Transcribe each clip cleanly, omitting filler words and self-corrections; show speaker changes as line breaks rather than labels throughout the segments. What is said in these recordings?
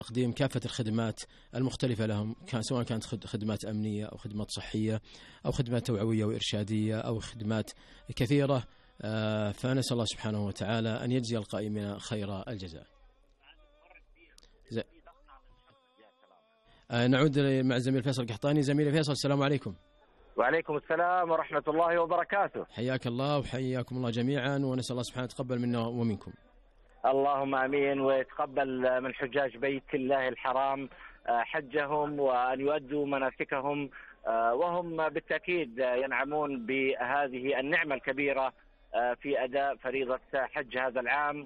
تقديم كافة الخدمات المختلفة لهم، سواء كانت خدمات أمنية أو خدمات صحية أو خدمات توعوية وإرشادية أو خدمات كثيرة. فنسأل الله سبحانه وتعالى أن يجزي القائمين خير الجزاء. نعود مع الزميل فيصل قحطاني. زميلي فيصل، السلام عليكم.
وعليكم السلام ورحمة الله وبركاته.
حياك الله وحياكم الله جميعا، ونسأل الله سبحانه يتقبل منا ومنكم.
اللهم آمين، ويتقبل من حجاج بيت الله الحرام حجهم، وأن يؤدوا مناسكهم وهم بالتأكيد ينعمون بهذه النعمة الكبيرة في أداء فريضة حج هذا العام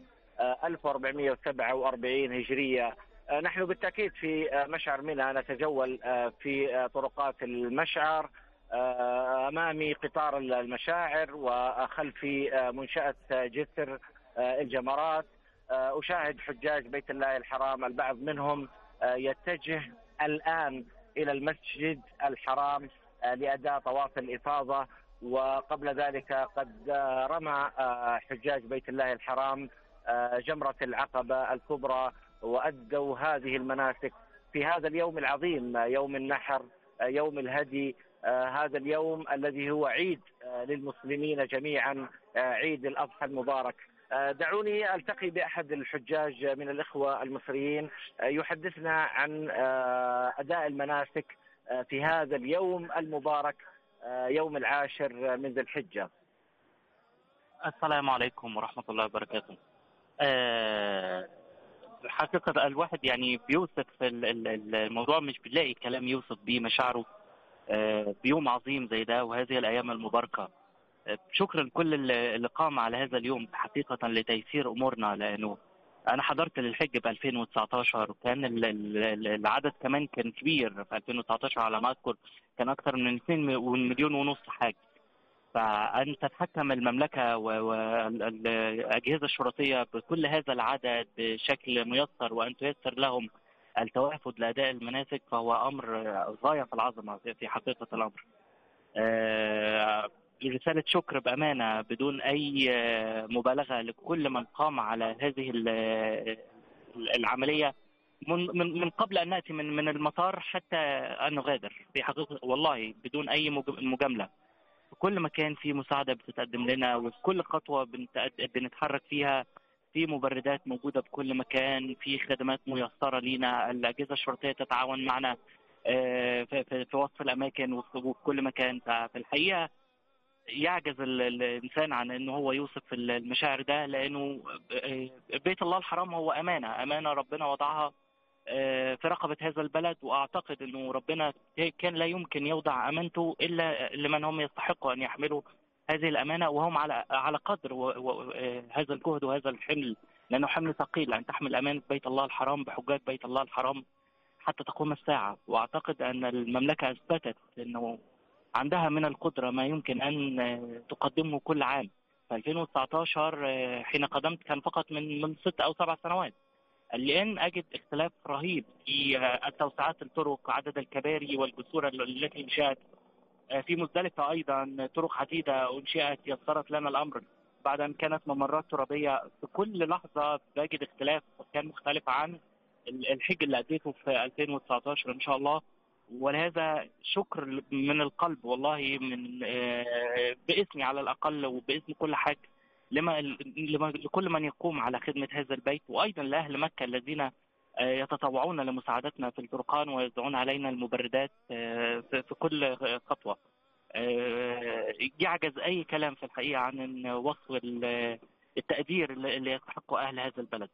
1447 هجرية. نحن بالتأكيد في مشعر منى نتجول في طرقات المشعر، أمامي قطار المشاعر وخلفي منشأة جسر الجمرات. أشاهد حجاج بيت الله الحرام، البعض منهم يتجه الآن إلى المسجد الحرام لأداء طواف الإفاضة، وقبل ذلك قد رمى حجاج بيت الله الحرام جمرة العقبة الكبرى وأدوا هذه المناسك في هذا اليوم العظيم، يوم النحر، يوم الهدي، هذا اليوم الذي هو عيد للمسلمين جميعا، عيد الأضحى المبارك. دعوني ألتقي بأحد الحجاج من الإخوة المصريين يحدثنا عن أداء المناسك في هذا اليوم المبارك، يوم العاشر من ذي الحجة.
السلام عليكم ورحمة الله وبركاته. حقيقة الواحد يعني بيوصف الموضوع، مش بيلاقي كلام يوصف بيه مشاعره بيوم عظيم زي ده وهذه الأيام المباركة. شكرا لكل اللي قام على هذا اليوم حقيقة لتيسير أمورنا، لأنه أنا حضرت للحج ب 2019 وكان العدد كمان كان كبير في 2019 على ما أذكر، كان أكثر من 2.5 مليون حاج. فأن تتحكم المملكة والأجهزة الشرطية بكل هذا العدد بشكل ميسر وأن تيسر لهم التوافد لأداء المناسك فهو أمر غاية في العظمة في حقيقة الأمر. رسالة شكر بأمانة بدون أي مبالغة لكل من قام على هذه العملية من قبل أن نأتي من المطار حتى أن نغادر، في حقيقة والله بدون أي مجاملة. في كل مكان في مساعدة بتتقدم لنا، وفي كل خطوة بنتحرك فيها في مبردات موجودة بكل مكان، في خدمات ميسرة لنا، الأجهزة الشرطية تتعاون معنا في وصف الأماكن وفي كل مكان. ففي الحقيقة يعجز الإنسان عن أنه هو يوصف المشاعر ده، لأنه بيت الله الحرام هو أمانة ربنا وضعها في رقبة هذا البلد، وأعتقد أنه ربنا كان لا يمكن يوضع أمانته إلا لمن هم يستحقوا أن يحملوا هذه الأمانة، وهم على قدر هذا الجهد وهذا الحمل، لأنه حمل ثقيل أن تحمل أمانة بيت الله الحرام بحجاج بيت الله الحرام حتى تقوم الساعة. وأعتقد أن المملكة أثبتت أنه عندها من القدرة ما يمكن أن تقدمه كل عام. في 2019 حين قدمت كان فقط من 6 أو 7 سنوات. الآن أجد اختلاف رهيب في التوسعات الطرق، عدد الكباري والجسور التي انشأت في مزدلفة، أيضا طرق عديدة أنشئت يسرت لنا الأمر بعد أن كانت ممرات ترابية. في كل لحظة بجد اختلاف كان مختلف عن الحج اللي أديته في 2019 إن شاء الله. ولهذا شكر من القلب والله، من باسمي على الأقل وباسم كل حاج لكل من يقوم على خدمة هذا البيت، وأيضا لأهل مكة الذين يتطوعون لمساعدتنا في الطرقان ويوزعون علينا المبردات في كل خطوة. يعجز أي كلام في الحقيقة عن وصف التقدير اللي يستحقه أهل هذا البلد.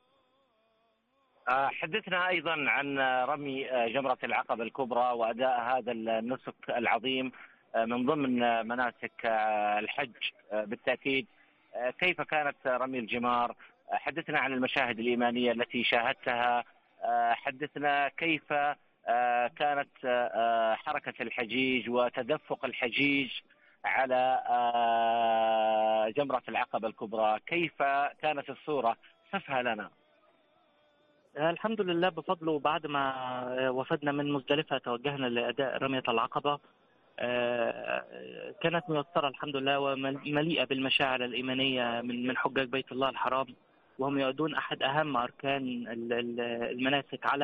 حدثنا أيضا عن رمي جمرة العقبة الكبرى وأداء هذا النسك العظيم من ضمن مناسك الحج بالتأكيد. كيف كانت رمي الجمار؟ حدثنا عن المشاهد الإيمانية التي شاهدتها، حدثنا كيف كانت حركة الحجيج وتدفق الحجيج على جمرة العقبة الكبرى، كيف كانت الصورة؟ صفها لنا.
الحمد لله بفضله، بعد ما وفدنا من مزدلفة توجهنا لأداء رمية العقبة. كانت ميسرة الحمد لله ومليئة بالمشاعر الإيمانية من حجاج بيت الله الحرام. وهم يؤدون أحد أهم أركان المناسك على